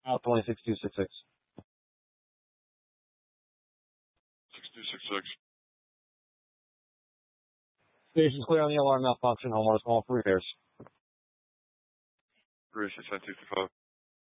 Out 26266. 6266. Station's clear on the alarm malfunction. Homeowners calling for repairs. 361065.